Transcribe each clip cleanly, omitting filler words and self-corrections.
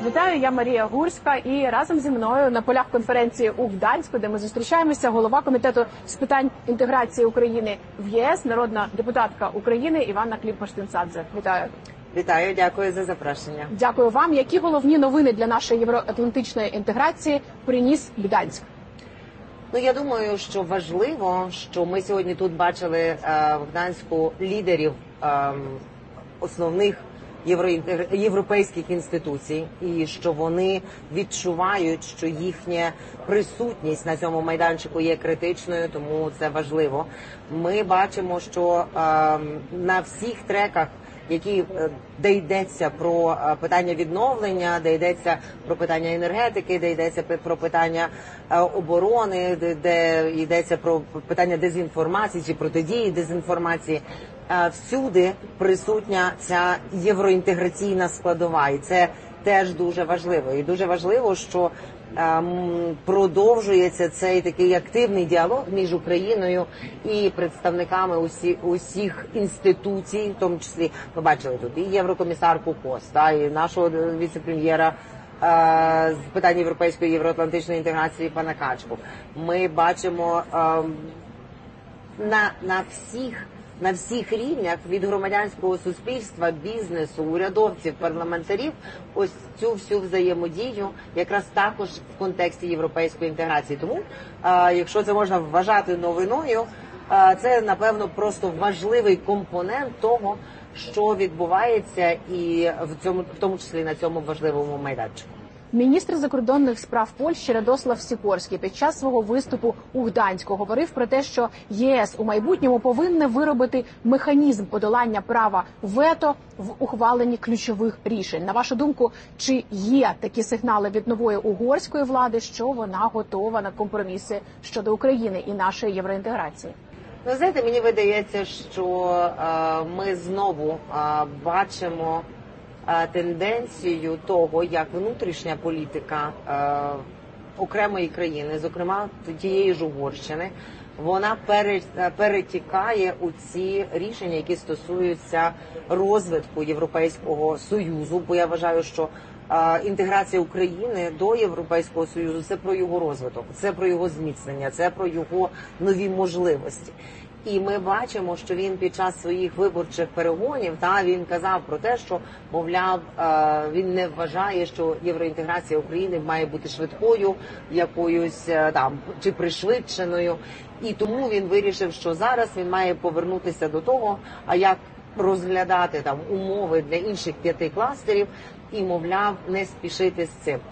Вітаю, я Марія Гурська, і разом зі мною на полях конференції у Гданську, де ми зустрічаємося, голова Комітету з питань інтеграції України в ЄС, народна депутатка України Іванна Климпуш-Цинцадзе. Вітаю. Вітаю, дякую за запрошення. Дякую вам. Які головні новини для нашої євроатлантичної інтеграції приніс Гданськ? Я думаю, що важливо, що ми сьогодні тут бачили в Гданську лідерів основних європейських інституцій, і що вони відчувають, що їхня присутність на цьому майданчику є критичною, тому це важливо. Ми бачимо, що на всіх треках, де йдеться про питання відновлення, де йдеться про питання енергетики, де йдеться про питання оборони, де йдеться про питання дезінформації чи протидії дезінформації, всюди присутня ця євроінтеграційна складова, і це теж дуже важливо. І дуже важливо, що продовжується цей такий активний діалог між Україною і представниками усіх інституцій, в тому числі ми бачили тут і єврокомісарку Коста, і нашого віце-прем'єра з питань європейської євроатлантичної інтеграції пана Качку. Ми бачимо на всіх рівнях, від громадянського суспільства, бізнесу, урядовців, парламентарів, ось цю всю взаємодію якраз також в контексті європейської інтеграції. Тому, якщо це можна вважати новиною, це, напевно, просто важливий компонент того, що відбувається і в тому числі на цьому важливому майданчику. Міністр закордонних справ Польщі Радослав Сікорський під час свого виступу у Гданську говорив про те, що ЄС у майбутньому повинне виробити механізм подолання права вето в ухваленні ключових рішень. На вашу думку, чи є такі сигнали від нової угорської влади, що вона готова на компроміси щодо України і нашої євроінтеграції? Знаєте, мені видається, що ми знову бачимо тенденцію того, як внутрішня політика окремої країни, зокрема тієї ж Угорщини, вона перетікає у ці рішення, які стосуються розвитку Європейського Союзу, бо я вважаю, що інтеграція України до Європейського Союзу – це про його розвиток, це про його зміцнення, це про його нові можливості. І ми бачимо, що він під час своїх виборчих перегонів, він казав про те, що, мовляв, він не вважає, що євроінтеграція України має бути швидкою, якоюсь чи пришвидшеною. І тому він вирішив, що зараз він має повернутися до того, як розглядати умови для інших 5 кластерів і, мовляв, не спішити з цим.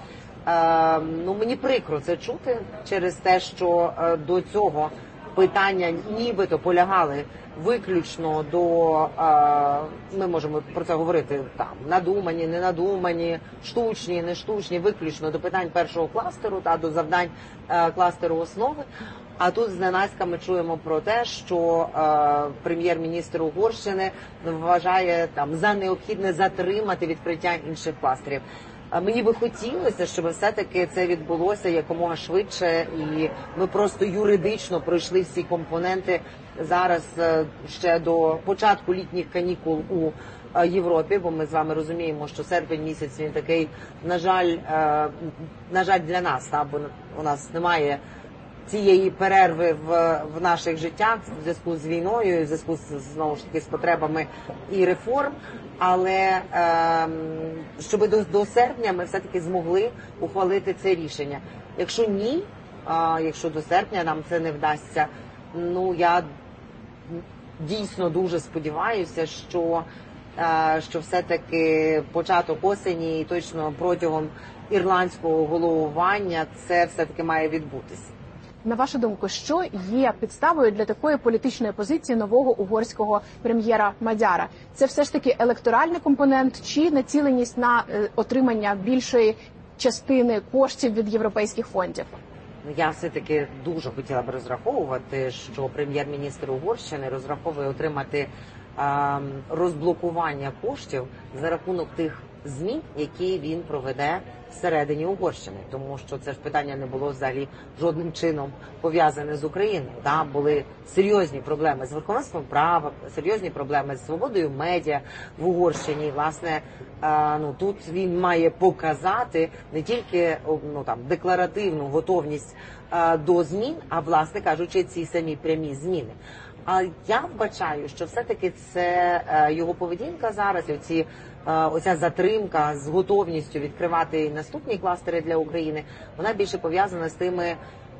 Мені прикро це чути через те, що до цього питання нібито полягали виключно до, ми можемо про це говорити, надумані, не надумані, штучні, не штучні, виключно до питань першого кластеру та до завдань кластеру основи. А тут зненацька ми чуємо про те, що прем'єр-міністр Угорщини вважає за необхідне затримати відкриття інших кластерів. Мені би хотілося, щоб все-таки це відбулося якомога швидше, і ми просто юридично пройшли всі компоненти зараз ще до початку літніх канікул у Європі, бо ми з вами розуміємо, що серпень місяць він такий, на жаль для нас, бо у нас немає цієї перерви в наших життях в зв'язку з війною, в зв'язку знову ж таки з потребами і реформ, але щоб до серпня ми все-таки змогли ухвалити це рішення. Якщо ні, якщо до серпня нам це не вдасться, я дійсно дуже сподіваюся, що все-таки початок осені і точно протягом ірландського головування це все-таки має відбутися. На вашу думку, що є підставою для такої політичної позиції нового угорського прем'єра Мадяра? Це все ж таки електоральний компонент чи націленість на отримання більшої частини коштів від європейських фондів? Я все-таки дуже хотіла б розраховувати, що прем'єр-міністр Угорщини розраховує отримати розблокування коштів за рахунок тих змін, які він проведе всередині Угорщини, тому що це ж питання не було взагалі жодним чином пов'язане з Україною. Там були серйозні проблеми з верховенством права, серйозні проблеми з свободою медіа в Угорщині. І, власне, тут він має показати не тільки декларативну готовність до змін, а, власне кажучи, ці самі прямі зміни. А я вбачаю, що все-таки це його поведінка зараз, оця затримка з готовністю відкривати наступні кластери для України, вона більше пов'язана з тими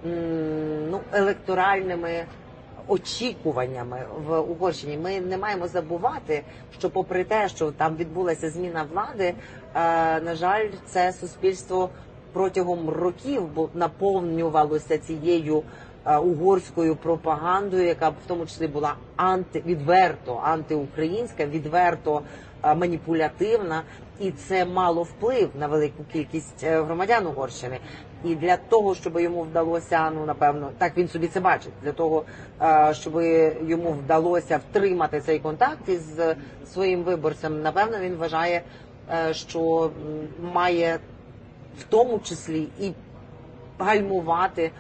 електоральними очікуваннями в Угорщині. Ми не маємо забувати, що попри те, що там відбулася зміна влади, на жаль, це суспільство протягом років наповнювалося цією угорською пропагандою, яка в тому числі була відверто антиукраїнська, відверто маніпулятивна, і це мало вплив на велику кількість громадян Угорщини. І для того, щоб йому вдалося, напевно, так він собі це бачить, для того, щоб йому вдалося втримати цей контакт із своїм виборцем, напевно, він вважає, що має в тому числі і гальмувати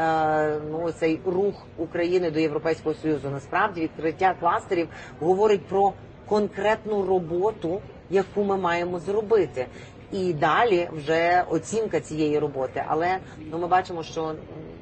цей рух України до Європейського Союзу. Насправді, відкриття кластерів говорить про конкретну роботу, яку ми маємо зробити. І далі вже оцінка цієї роботи. Але ми бачимо, що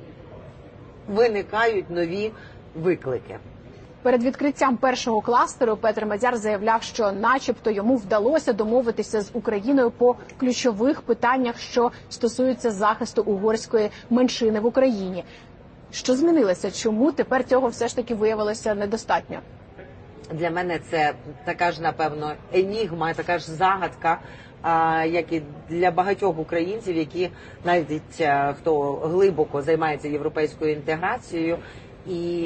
виникають нові виклики. Перед відкриттям першого кластеру Петр Мадяр заявляв, що начебто йому вдалося домовитися з Україною по ключових питаннях, що стосуються захисту угорської меншини в Україні. Що змінилося? Чому тепер цього все ж таки виявилося недостатньо? Для мене це така ж, напевно, енігма, така ж загадка, як і для багатьох українців, які навіть хто глибоко займається європейською інтеграцією. І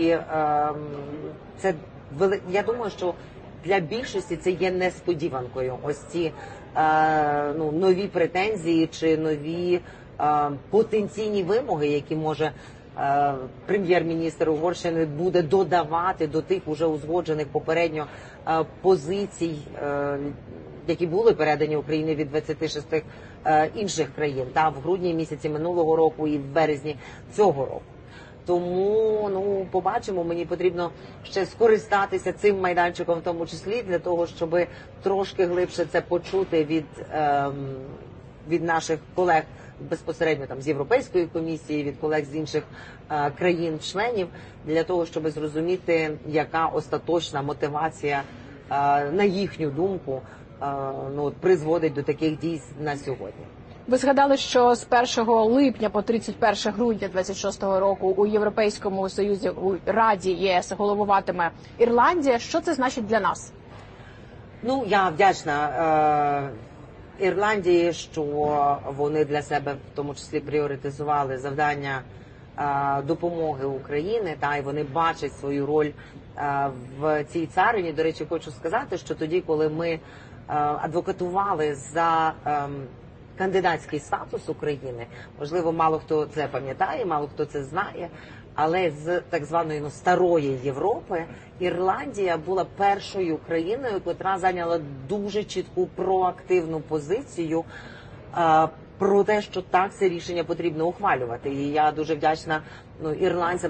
я думаю, що для більшості це є несподіванкою. Ось ці нові претензії чи нові потенційні вимоги, які може прем'єр-міністр Угорщини буде додавати до тих уже узгоджених попередньо позицій, які були передані Україні від 26 інших країн, в грудні місяці минулого року і в березні цього року. Тому, побачимо, мені потрібно ще скористатися цим майданчиком в тому числі, для того, щоб трошки глибше це почути від наших колег безпосередньо з Європейської комісії, від колег з інших країн-членів, для того, щоб зрозуміти, яка остаточна мотивація, на їхню думку, призводить до таких дій на сьогодні. Ви згадали, що з 1 липня по 31 грудня 26-го року у Європейському Союзі, у Раді ЄС головуватиме Ірландія. Що це значить для нас? Я вдячна Ірландії, що вони для себе в тому числі пріоритизували завдання допомоги України, і вони бачать свою роль в цій царині. До речі, хочу сказати, що тоді, коли ми адвокатували за кандидатський статус України, можливо, мало хто це пам'ятає, мало хто це знає, але з так званої старої Європи Ірландія була першою країною, яка зайняла дуже чітку проактивну позицію про те, що так, це рішення потрібно ухвалювати. І я дуже вдячна ірландцям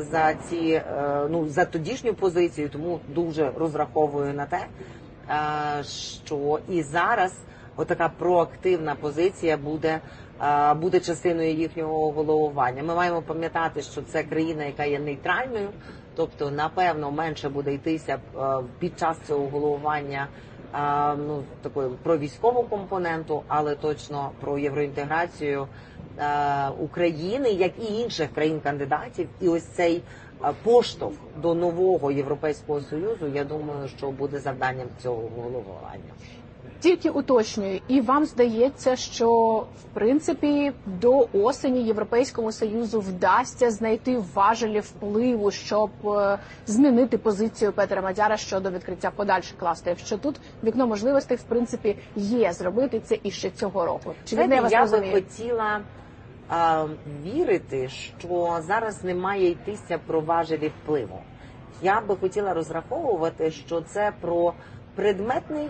за тодішню позицію, тому дуже розраховую на те, що і зараз отака проактивна позиція буде частиною їхнього головування. Ми маємо пам'ятати, що це країна, яка є нейтральною, тобто, напевно, менше буде йтися під час цього головування про військову компоненту, але точно про євроінтеграцію України, як і інших країн-кандидатів. І ось цей поштовх до нового Європейського Союзу, я думаю, що буде завданням цього головування. Тільки уточнюю, і вам здається, що в принципі до осені Європейському Союзу вдасться знайти важелі впливу, щоб змінити позицію Петра Мадяра щодо відкриття подальших кластерів? Що тут вікно можливостей в принципі є зробити це і ще цього року? Чи він не вас розуміє? Я би хотіла вірити, що зараз не має йтися про важелі впливу. Я би хотіла розраховувати, що це про предметний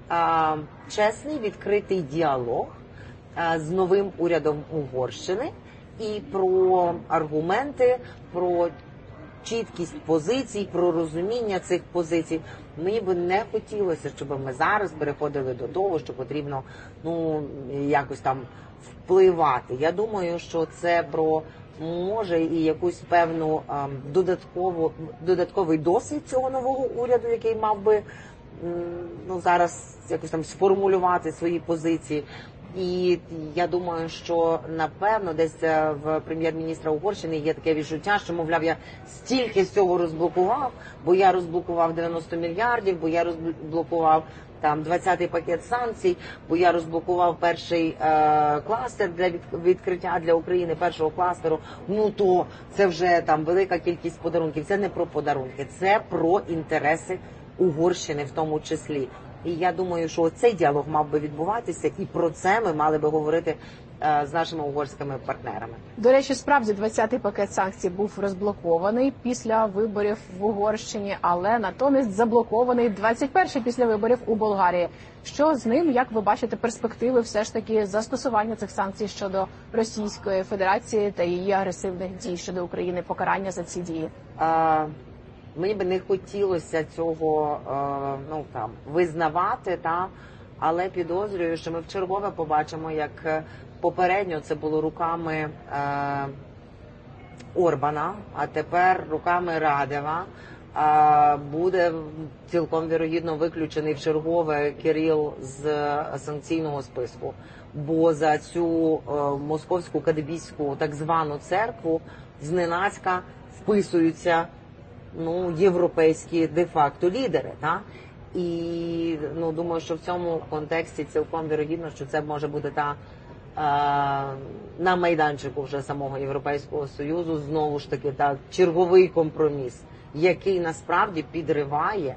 чесний, відкритий діалог з новим урядом Угорщини і про аргументи, про чіткість позицій, про розуміння цих позицій. Мені би не хотілося, щоб ми зараз переходили до того, що потрібно якось там впливати. Я думаю, що це про може і якусь певну додатковий досвід цього нового уряду, який мав би зараз якось там сформулювати свої позиції. І я думаю, що напевно десь в прем'єр-міністра Угорщини є таке відчуття, що, мовляв, я стільки з цього розблокував, бо я розблокував 90 мільярдів, бо я розблокував там 20-й пакет санкцій, бо я розблокував перший кластер для відкриття для України першого кластеру. То це вже там велика кількість подарунків. Це не про подарунки, це про інтереси Угорщини в тому числі. І я думаю, що цей діалог мав би відбуватися, і про це ми мали би говорити з нашими угорськими партнерами. До речі, справді 20-й пакет санкцій був розблокований після виборів в Угорщині, але натомість заблокований 21-й після виборів у Болгарії. Що з ним, як ви бачите, перспективи все ж таки застосування цих санкцій щодо Російської Федерації та її агресивних дій щодо України, покарання за ці дії? Мені би не хотілося цього визнавати, але підозрюю, що ми вчергове побачимо, як попередньо це було руками Орбана, а тепер руками Радева. Буде цілком вірогідно виключений вчергове Кирил з санкційного списку, бо за цю московську кадебійську так звану церкву зненацька вписуються європейські де-факто лідери, І думаю, що в цьому контексті цілком вірогідно, що це може бути на майданчику вже самого Європейського Союзу знову ж таки черговий компроміс, який насправді підриває,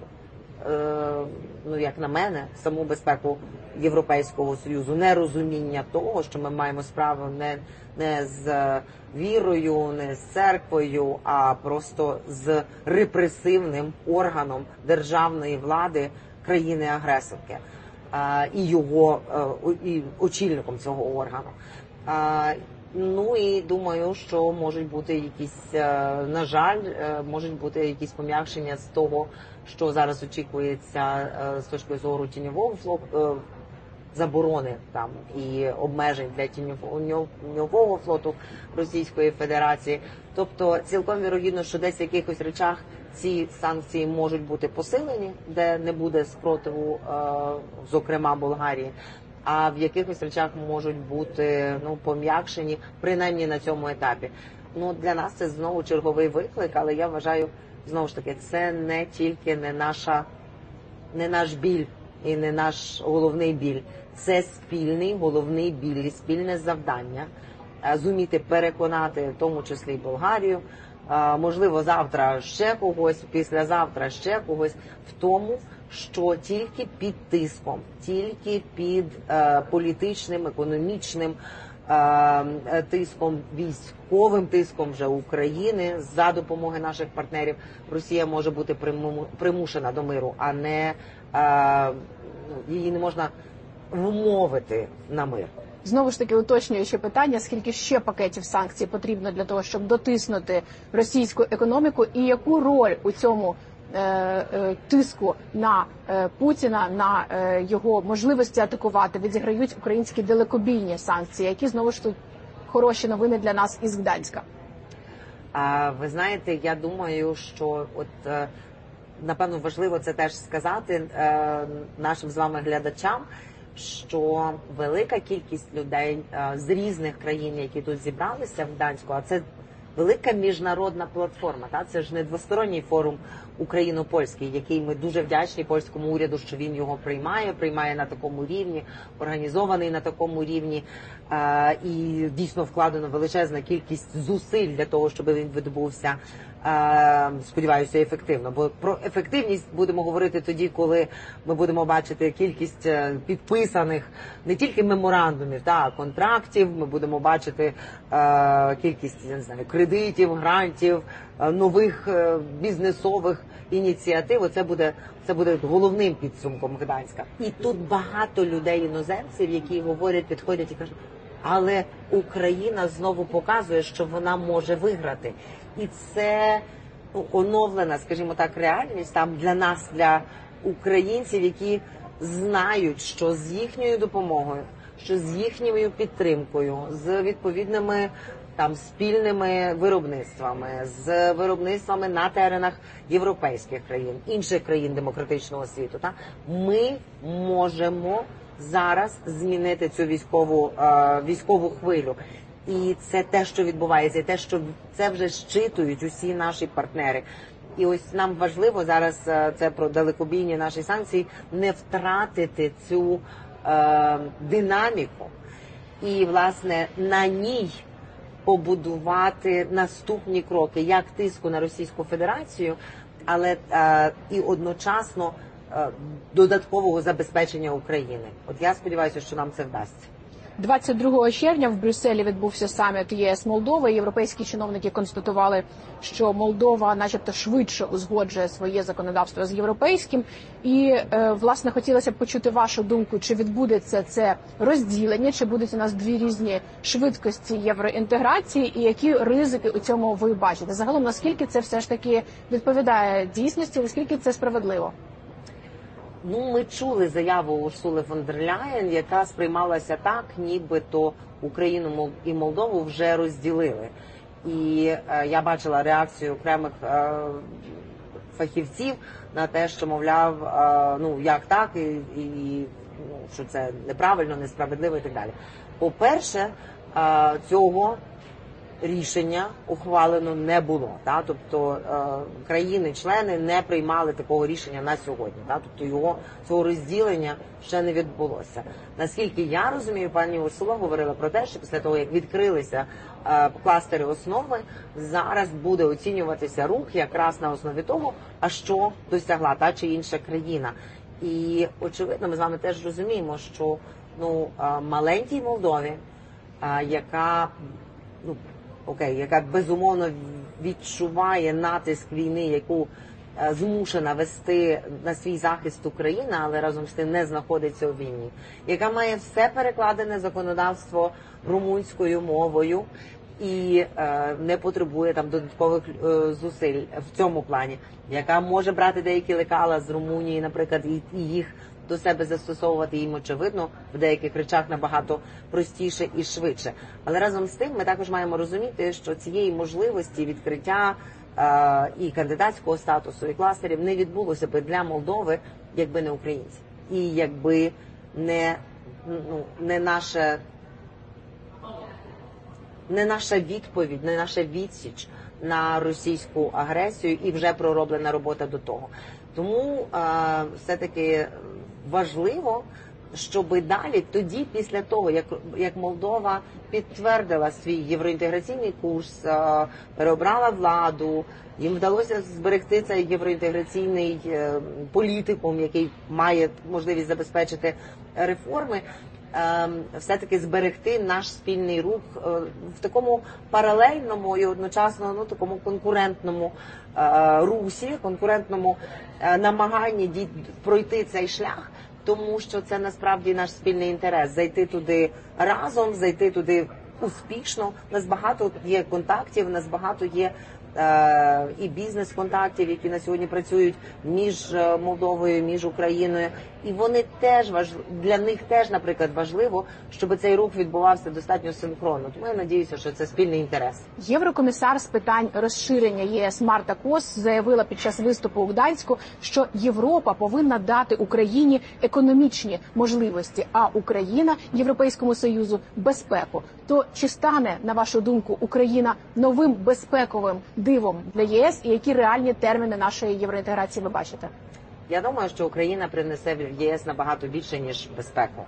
як на мене, саму безпеку Європейського Союзу, нерозуміння того, що ми маємо справу не з вірою, не з церквою, а просто з репресивним органом державної влади країни-агресорки і очільником цього органу. І думаю, що можуть бути якісь, на жаль, можуть бути якісь пом'якшення з того, що зараз очікується з точки зору тіньового флоту, заборони і обмежень для тіньового флоту Російської Федерації. Тобто цілком вірогідно, що десь в якихось речах ці санкції можуть бути посилені, де не буде спротиву, зокрема Болгарії, а в якихось речах можуть бути пом'якшені, принаймні на цьому етапі. Для нас це знову черговий виклик, але я вважаю, знову ж таки, це не тільки не наш біль і не наш головний біль. Це спільний головний біль і спільне завдання зуміти переконати, в тому числі і Болгарію, можливо, завтра ще когось, післязавтра ще когось, в тому, що тільки під тиском, тільки під політичним, економічним тиском, військовим тиском вже України за допомоги наших партнерів Росія може бути примушена до миру, а не її не можна вмовити на мир. Знову ж таки, уточнюючи питання, скільки ще пакетів санкцій потрібно для того, щоб дотиснути російську економіку, і яку роль у цьому тиску на Путіна, на його можливості атакувати, відіграють українські далекобійні санкції, які, знову ж тут, хороші новини для нас із Гданська. Ви знаєте, я думаю, що напевно важливо це теж сказати нашим з вами глядачам, що велика кількість людей з різних країн, які тут зібралися в Гданську, а це велика міжнародна платформа, це ж не двосторонній форум україно-польський, який ми дуже вдячні польському уряду, що він його приймає на такому рівні, організований на такому рівні, і дійсно вкладено величезна кількість зусиль для того, щоб він відбувся. Сподіваюся, ефективно. Бо про ефективність будемо говорити тоді, коли ми будемо бачити кількість підписаних не тільки меморандумів, а контрактів. Ми будемо бачити кількість, я не знаю, кредитів, грантів, нових бізнесових ініціатив. Це буде головним підсумком Гданська. І тут багато людей, іноземців, які говорять, підходять і кажуть, але Україна знову показує, що вона може виграти. І це оновлена, скажімо так, реальність там для нас, для українців, які знають, що з їхньою допомогою, що з їхньою підтримкою, з відповідними там спільними виробництвами, з виробництвами на теренах європейських країн, інших країн демократичного світу, ми можемо зараз змінити цю військову хвилю. І це те, що відбувається, і те, що це вже щитують усі наші партнери. І ось нам важливо зараз, це про далекобійні наші санкції, не втратити цю динаміку і, власне, на ній побудувати наступні кроки, як тиску на Російську Федерацію, але і одночасно додаткового забезпечення України. От я сподіваюся, що нам це вдасться. 22 червня в Брюсселі відбувся саміт ЄС-Молдова. Європейські чиновники констатували, що Молдова начебто швидше узгоджує своє законодавство з європейським. І, власне, хотілося б почути вашу думку, чи відбудеться це розділення, чи будуть у нас дві різні швидкості євроінтеграції, і які ризики у цьому ви бачите? Загалом, наскільки це все ж таки відповідає дійсності, наскільки це справедливо? Ми чули заяву Урсули фон дер Ляєн, яка сприймалася так, нібито Україну і Молдову вже розділили. І я бачила реакцію окремих фахівців на те, що, мовляв, як так, і що це неправильно, несправедливо і так далі. По-перше, цього рішення ухвалено не було. Тобто країни-члени не приймали такого рішення на сьогодні. Тобто цього розділення ще не відбулося. Наскільки я розумію, пані Урсула говорила про те, що після того, як відкрилися кластери основи, зараз буде оцінюватися рух якраз на основі того, а що досягла та чи інша країна. І, очевидно, ми з вами теж розуміємо, що маленькій Молдові, яка безумовно відчуває натиск війни, яку змушена вести на свій захист Україна, але разом з тим не знаходиться у війні, яка має все перекладене законодавство румунською мовою і не потребує там додаткових зусиль в цьому плані, яка може брати деякі лекала з Румунії, наприклад, і їх до себе застосовувати, їм, очевидно, в деяких речах набагато простіше і швидше. Але разом з тим ми також маємо розуміти, що цієї можливості відкриття і кандидатського статусу, і кластерів не відбулося б для Молдови, якби не українці. І якби не наша відповідь, не наша відсіч на російську агресію і вже пророблена робота до того. Тому все-таки важливо, щоб далі, тоді, після того, як Молдова підтвердила свій євроінтеграційний курс, переобрала владу, їм вдалося зберегти цей євроінтеграційний політикум, який має можливість забезпечити реформи, все-таки зберегти наш спільний рух в такому паралельному і одночасно такому конкурентному русі, конкурентному намаганні пройти цей шлях, тому що це насправді наш спільний інтерес – зайти туди разом, зайти туди успішно. У нас багато є контактів, у нас багато є і бізнес-контактів, які на сьогодні працюють між Молдовою, між Україною. І вони теж для них теж, наприклад, важливо, щоб цей рух відбувався достатньо синхронно. Тому я надіюся, що це спільний інтерес. Єврокомісар з питань розширення ЄС Марта Кос заявила під час виступу у Гданську, що Європа повинна дати Україні економічні можливості, а Україна Європейському Союзу безпеку. То чи стане, на вашу думку, Україна новим безпековим дивом для ЄС, і які реальні терміни нашої євроінтеграції ви бачите? Я думаю, що Україна принесе в ЄС набагато більше, ніж безпеку.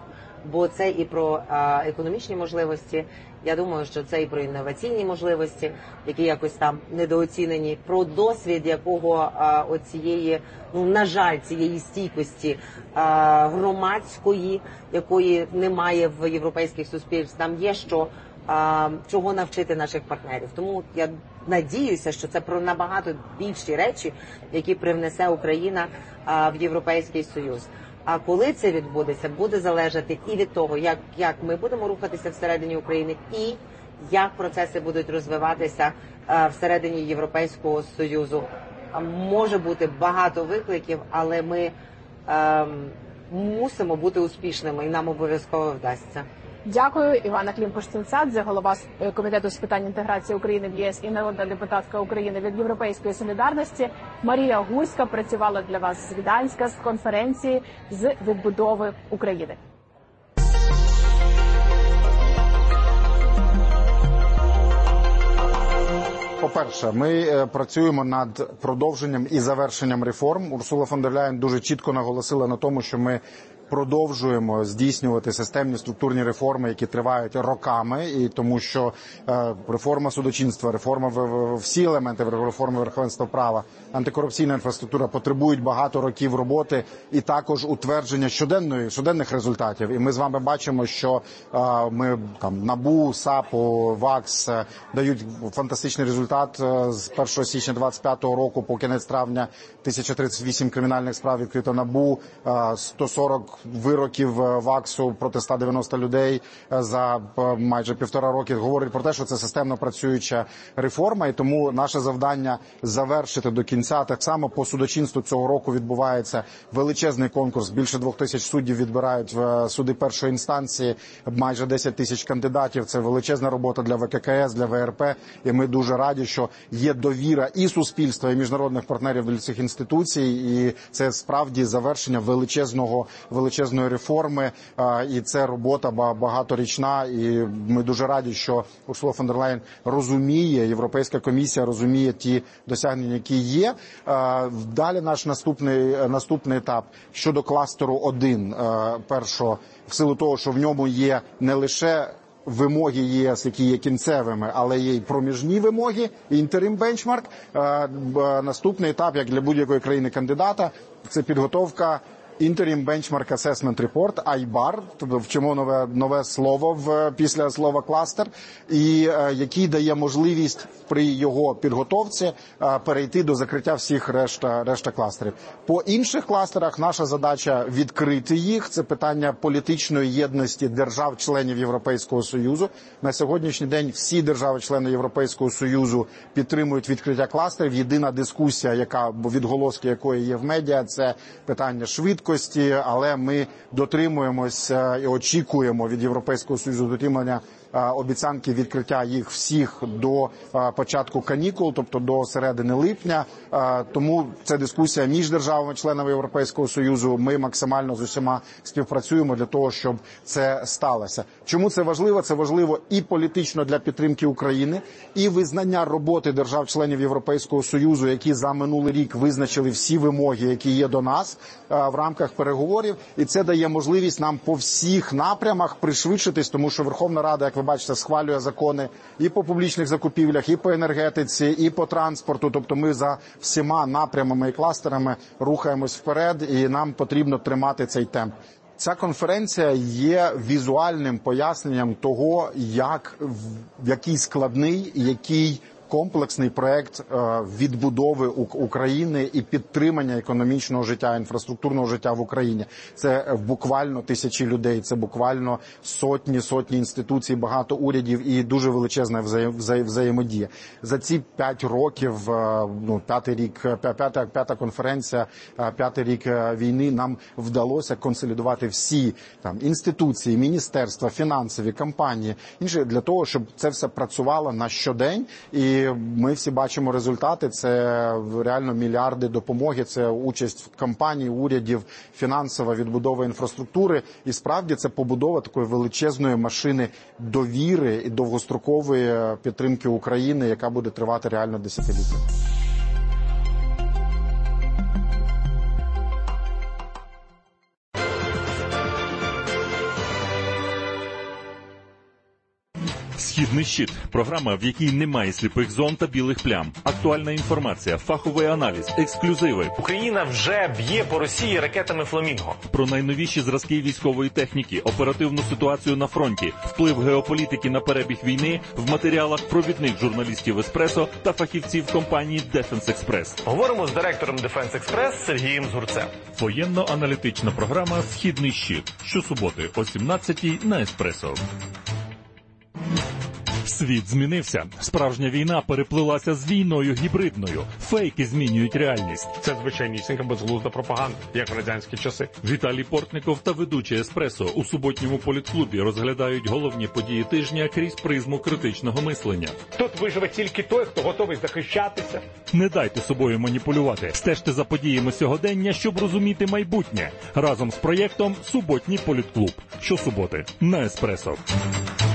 бо це і про економічні можливості. Я думаю, що це і про інноваційні можливості, які якось там недооцінені, про досвід якого оцієї, ну на жаль, цієї стійкості громадської, якої немає в європейських суспільствах. Там є чого навчити наших партнерів. Тому я надіюся, що це про набагато більші речі, які привнесе Україна в Європейський Союз. А коли це відбудеться, буде залежати і від того, як ми будемо рухатися всередині України, і як процеси будуть розвиватися всередині Європейського Союзу. Може бути багато викликів, але ми мусимо бути успішними, і нам обов'язково вдасться. Дякую. Івана Климпуш-Цинцадзе, голова Комітету з питань інтеграції України в ЄС і народна депутатка України від Європейської солідарності. Марія Гурська працювала для вас з Гданська, з конференції з відбудови України. По-перше, ми працюємо над продовженням і завершенням реформ. Урсула фон дер Ляєн дуже чітко наголосила на тому, що ми продовжуємо здійснювати системні структурні реформи, які тривають роками, і тому що реформа судочинства, всі елементи реформи верховенства права, антикорупційна інфраструктура потребують багато років роботи і також утвердження щоденних результатів. І ми з вами бачимо, що ми там НАБУ, САПу, ВАКС дають фантастичний результат. З 1 січня 2025 року по кінець травня 1038 кримінальних справ відкрито НАБУ, 140 вироків ВАКСу проти 190 людей за майже 1,5 роки. Говорить про те, що це системно працююча реформа, і тому наше завдання завершити до кінця. Так само по судочинству цього року відбувається величезний конкурс. Більше 2000 суддів відбирають в суди першої інстанції, майже 10 тисяч кандидатів. Це величезна робота для ВККС, для ВРП, і ми дуже раді, що є довіра і суспільства, і міжнародних партнерів до цих інституцій, і це справді завершення величезної реформи, і це робота багаторічна, і ми дуже раді, що Урсула фон дер Ляєн розуміє, Європейська комісія розуміє ті досягнення, які є. Далі наш наступний етап щодо кластеру 1. Першого, в силу того, що в ньому є не лише вимоги ЄС, які є кінцевими, але є й проміжні вимоги, інтерим бенчмарк. Наступний етап, як для будь-якої країни-кандидата, це підготовка Interim Benchmark Assessment Report, IBAR, тобто вчимо нове слово після слова кластер, і який дає можливість при його підготовці перейти до закриття всіх решта кластерів. По інших кластерах наша задача відкрити їх. Це питання політичної єдності держав-членів Європейського Союзу. На сьогоднішній день всі держави-члени Європейського Союзу підтримують відкриття кластерів. Єдина дискусія, відголоски якої є в медіа, це питання швидкості, але ми дотримуємося і очікуємо від Європейського Союзу дотримання обіцянки відкриття їх всіх до початку канікул, тобто до середини липня. Тому це дискусія між державами-членами Європейського Союзу. Ми максимально з усіма співпрацюємо для того, щоб це сталося. Чому це важливо? Це важливо і політично для підтримки України, і визнання роботи держав-членів Європейського Союзу, які за минулий рік визначили всі вимоги, які є до нас в рамках переговорів. І це дає можливість нам по всіх напрямах пришвидшитись, тому що Верховна Рада, як ви бачите, схвалює закони і по публічних закупівлях, і по енергетиці, і по транспорту. Тобто ми за всіма напрямами і кластерами рухаємось вперед, і нам потрібно тримати цей темп. Ця конференція є візуальним поясненням того, який складний, який комплексний проект відбудови України і підтримання економічного життя, інфраструктурного життя в Україні. Це буквально тисячі людей, це буквально сотні інституцій, багато урядів і дуже величезна взаємодія. За ці 5 років, п'ята конференція, 5-й рік війни, нам вдалося консолідувати всі інституції, міністерства, фінансові, компанії, інші, для того, щоб це все працювало на щодень. І ми всі бачимо результати. Це реально мільярди допомоги, це участь компаній, урядів, фінансова відбудова інфраструктури. І справді це побудова такої величезної машини довіри і довгострокової підтримки України, яка буде тривати реально десятиліття. Східний щит – програма, в якій немає сліпих зон та білих плям. Актуальна інформація, фаховий аналіз, ексклюзиви. Україна вже б'є по Росії ракетами «Фламінго». Про найновіші зразки військової техніки, оперативну ситуацію на фронті, вплив геополітики на перебіг війни в матеріалах провідних журналістів «Еспресо» та фахівців компанії «Дефенс Експрес». Говоримо з директором «Дефенс Експрес» Сергієм Згурцем. Воєнно-аналітична програма «Східний щит». Щосуботи о 17-й на «Еспресо». Світ змінився. Справжня війна переплилася з війною гібридною. Фейки змінюють реальність. Це звичайнісінька безглузда пропаганда, як в радянські часи. Віталій Портников та ведучий «Еспресо» у суботньому політклубі розглядають головні події тижня крізь призму критичного мислення. Тут виживе тільки той, хто готовий захищатися. Не дайте собою маніпулювати. Стежте за подіями сьогодення, щоб розуміти майбутнє. Разом з проєктом «Суботній політклуб». Щосуботи на «Еспресо».